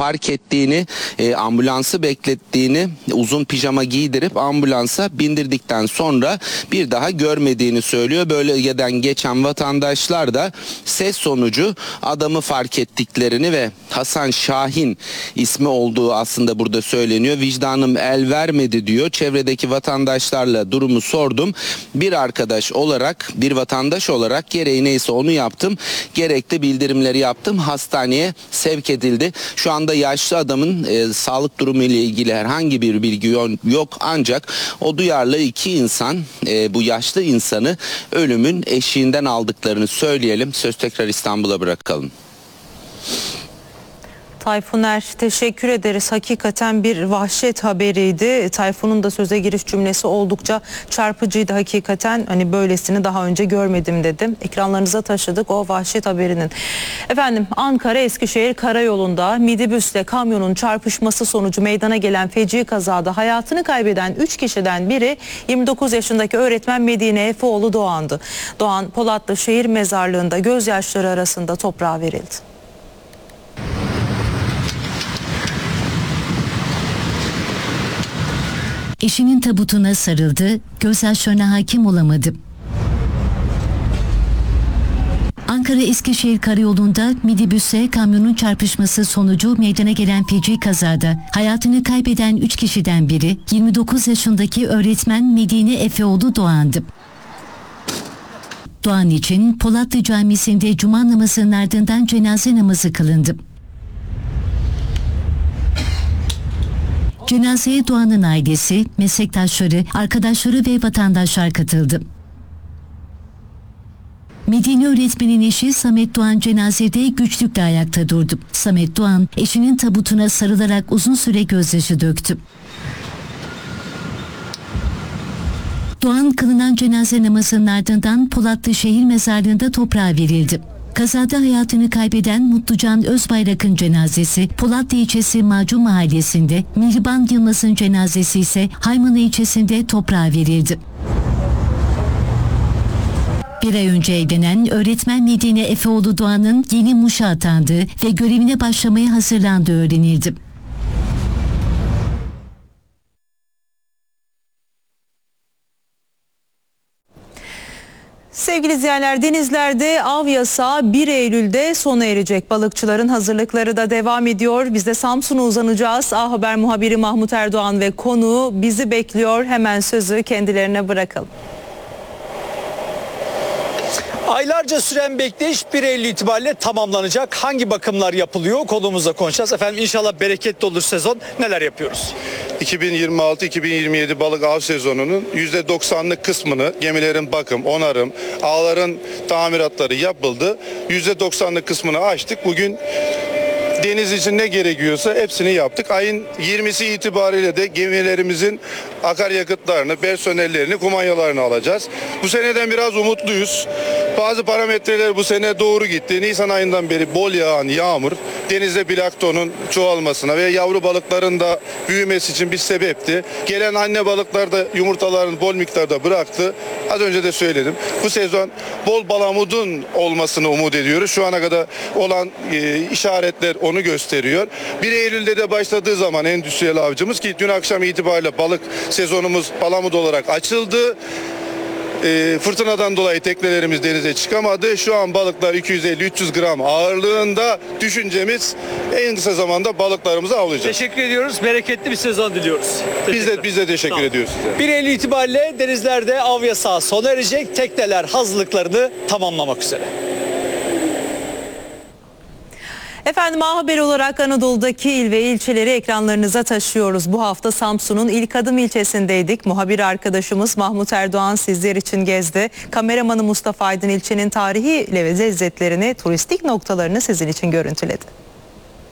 fark ettiğini, ambulansı beklettiğini, uzun pijama giydirip ambulansa bindirdikten sonra bir daha görmediğini söylüyor. Bölgeden geçen vatandaşlar da ses sonucu adamı fark ettiklerini ve Hasan Şahin ismi olduğu aslında burada söyleniyor. Vicdanım el vermedi diyor. Çevredeki vatandaşlarla durumu sordum. Bir arkadaş olarak, bir vatandaş olarak gereği neyse onu yaptım. Gerekli bildirimleri yaptım. Hastaneye sevk edildi. Şu anda yaşlı adamın sağlık durumu ile ilgili herhangi bir bilgi yok, ancak o duyarlı iki insan bu yaşlı insanı ölümün eşiğinden aldıklarını söyleyelim. Söz tekrar İstanbul'a bırakalım. Tayfuner, teşekkür ederiz. Hakikaten bir vahşet haberiydi. Tayfun'un da söze giriş cümlesi oldukça çarpıcıydı hakikaten. Hani böylesini daha önce görmedim dedim. Ekranlarınıza taşıdık o vahşet haberinin. Efendim, Ankara-Eskişehir karayolunda midibüsle kamyonun çarpışması sonucu meydana gelen feci kazada hayatını kaybeden 3 kişiden biri 29 yaşındaki öğretmen Medine Efeoğlu Doğan'dı. Doğan, Polatlı Şehir Mezarlığı'nda gözyaşları arasında toprağa verildi. Eşinin tabutuna sarıldı, gözyaşlarına hakim olamadı. Ankara-Eskişehir karayolunda midibüse kamyonun çarpışması sonucu meydana gelen feci kazada hayatını kaybeden 3 kişiden biri 29 yaşındaki öğretmen Medine Efeoğlu Doğan'dı. Doğan için Polatlı Camisi'nde cuma namazının ardından cenaze namazı kılındı. Cenazeye Doğan'ın ailesi, meslektaşları, arkadaşları ve vatandaşlar katıldı. Medine öğretmenin eşi Samet Doğan cenazede güçlükle ayakta durdu. Samet Doğan eşinin tabutuna sarılarak uzun süre gözyaşı döktü. Doğan kılınan cenaze namazının ardından Polatlı Şehir Mezarlığı'nda toprağa verildi. Kazada hayatını kaybeden Mutlucan Özbayrak'ın cenazesi Polatlı ilçesi Macun Mahallesi'nde, Mihriban Yılmaz'ın cenazesi ise Haymana ilçesinde toprağa verildi. Bir ay önce evlenen öğretmen Medine Efeoğlu Doğan'ın yeni Muş'a atandığı ve görevine başlamaya hazırlandığı öğrenildi. Sevgili izleyenler, denizlerde av yasağı 1 Eylül'de sona erecek. Balıkçıların hazırlıkları da devam ediyor. Biz de Samsun'a uzanacağız. A Haber muhabiri Mahmut Erdoğan ve konuğu bizi bekliyor. Hemen sözü kendilerine bırakalım. Aylarca süren bekleyiş 1 Eylül itibariyle tamamlanacak. Hangi bakımlar yapılıyor? Konuğumuzla konuşacağız. Efendim, inşallah bereketli olur sezon. Neler yapıyoruz? 2026-2027 balık av sezonunun %90'lık kısmını gemilerin bakım, onarım, ağların tamiratları yapıldı. %90'lık kısmını açtık. Bugün deniz için ne gerekiyorsa hepsini yaptık. Ayın 20'si itibariyle de gemilerimizin akaryakıtlarını, personellerini, kumanyalarını alacağız. Bu seneden biraz umutluyuz. Bazı parametreler bu sene doğru gitti. Nisan ayından beri bol yağan yağmur denizde planktonun çoğalmasına ve yavru balıkların da büyümesi için bir sebepti. Gelen anne balıklar da yumurtalarını bol miktarda bıraktı. Az önce de söyledim. Bu sezon bol balamudun olmasını umut ediyoruz. Şu ana kadar olan işaretler onu gösteriyor. 1 Eylül'de de başladığı zaman endüstriyel avcımız, ki dün akşam itibariyle balık sezonumuz palamud olarak açıldı. Fırtınadan dolayı teknelerimiz denize çıkamadı. Şu an balıklar 250-300 gram ağırlığında. Düşüncemiz en kısa zamanda balıklarımızı avlayacağız. Teşekkür ediyoruz. Bereketli bir sezon diliyoruz. Biz de teşekkür ediyoruz size. 1 Eylül itibariyle denizlerde av yasağı sona erecek. Tekneler hazırlıklarını tamamlamak üzere. Efendim, A Haber olarak Anadolu'daki il ve ilçeleri ekranlarınıza taşıyoruz. Bu hafta Samsun'un İlkadım ilçesindeydik. Muhabir arkadaşımız Mahmut Erdoğan sizler için gezdi. Kameramanı Mustafa Aydın ilçenin tarihi ve lezzetlerini, turistik noktalarını sizin için görüntüledi.